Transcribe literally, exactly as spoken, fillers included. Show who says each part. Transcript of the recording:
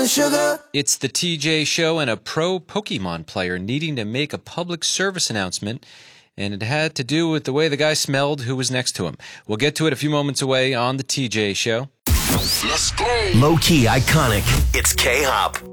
Speaker 1: Sugar.
Speaker 2: It's the T J Show and a pro Pokemon player needing to make a public service announcement, and it had to do with the way the guy smelled who was next to him. We'll get to it a few moments away on the T J Show.
Speaker 3: Let's go. Low-key iconic. It's K-Hop.